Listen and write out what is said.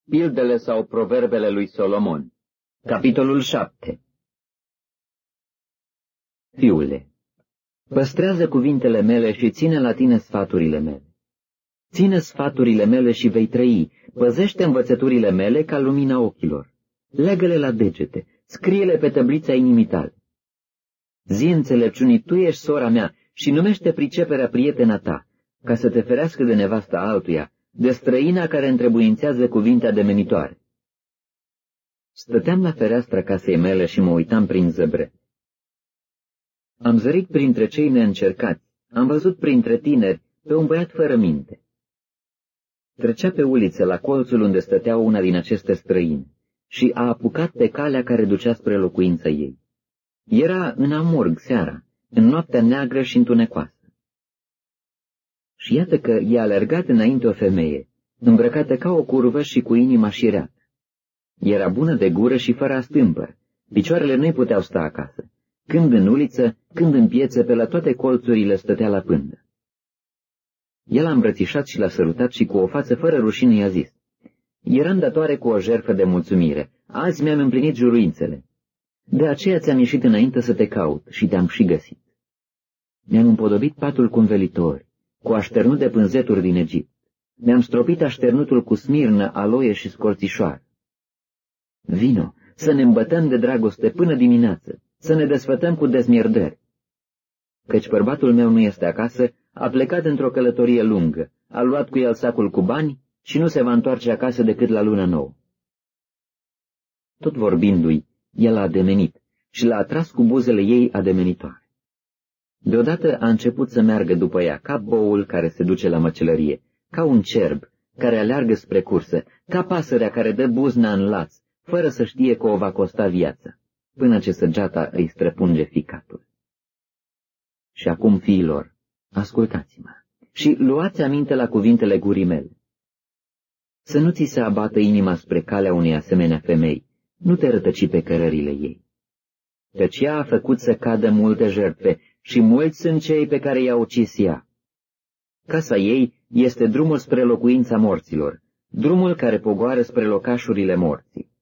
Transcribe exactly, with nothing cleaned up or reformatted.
Pildele sau proverbele lui Solomon. Capitolul șapte. Fiule, păstrează cuvintele mele și ține la tine sfaturile mele. Ține sfaturile mele și vei trăi, păzește învățăturile mele ca lumina ochilor. Leagă-le la degete, scrie-le pe tăblița inimii tale. Zi înțelepciunii, tu ești sora mea și numește priceperea prietena ta, ca să te ferească de nevasta altuia, de străina care întrebuințează cuvinte ademenitoare. Stăteam la fereastra casei mele și mă uitam prin zăbre. Am zărit printre cei neîncercați, am văzut printre tineri pe un băiat fără minte. Trecea pe uliță la colțul unde stătea una din aceste străini și a apucat pe calea care ducea spre locuința ei. Era în amurg seara, în noaptea neagră și întunecoasă. Și iată că i-a alergat înainte o femeie, îmbrăcată ca o curvă și cu inima șireată. Era bună de gură și fără astâmpăr, picioarele nu-i puteau sta acasă. Când în uliță, când în piețe, pe la toate colțurile stătea la pândă. El a îmbrățișat și l-a sărutat și cu o față fără rușine i-a zis: eram datoare cu o jertfă de mulțumire, azi mi-am împlinit juruințele. De aceea ți-am ieșit înainte să te caut și te-am și găsit. Mi-am împodobit patul cu învelitori, cu așternut de pânzeturi din Egipt. Mi-am stropit așternutul cu smirnă, aloie și scorțișoară. Vino, să ne îmbătăm de dragoste până dimineață, să ne desfătăm cu dezmierdări. Căci bărbatul meu nu este acasă, a plecat într-o călătorie lungă, a luat cu el sacul cu bani și nu se va întoarce acasă decât la luna nouă. Tot vorbindu-i, el a ademenit și l-a atras cu buzele ei ademenitoare. Deodată a început să meargă după ea, ca boul care se duce la măcelărie, ca un cerb care aleargă spre cursă, ca pasărea care dă buzna în laț, fără să știe că o va costa viața, până ce săgeata îi străpunge ficatul. Și acum, fiilor, ascultați-mă și luați aminte la cuvintele gurii mele. Să nu ți se abată inima spre calea unei asemenea femei, nu te rătăci pe cărările ei. Căci ea a făcut să cadă multe jertfe și mulți sunt cei pe care i-a ucis ea. Casa ei este drumul spre locuința morților, drumul care pogoară spre locașurile morții.